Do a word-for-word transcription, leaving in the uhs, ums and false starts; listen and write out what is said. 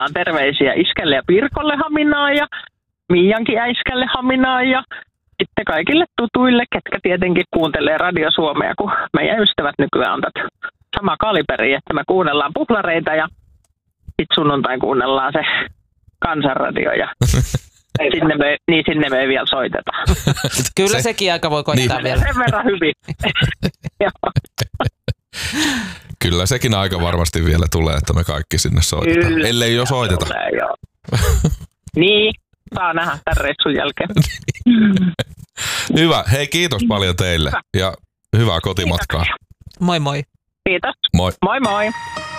Terveisiä Iskelle ja Pirkolle Haminaan ja Miiankin äiskälle Haminaan ja sitten kaikille tutuille, ketkä tietenkin kuuntelee Radio Suomea, kun meidän ystävät nykyään on tätä sama kaliberi, että me kuunnellaan puhlareita ja sitten sunnuntain kuunnellaan se Kansanradio ja sinne me, niin sinne me ei vielä soiteta. Kyllä se, sekin aika voi koittaa niin. vielä. Sen verran hyvin. Kyllä sekin aika varmasti vielä tulee, että me kaikki sinne soitetaan. Kyllä, ellei jo soiteta. Tulee, joo. Niin, saa nähdä tämän reissun jälkeen. Hyvä. Hei, kiitos paljon teille ja hyvää kotimatkaa. Moi moi. Kiitos. Moi. Moi moi.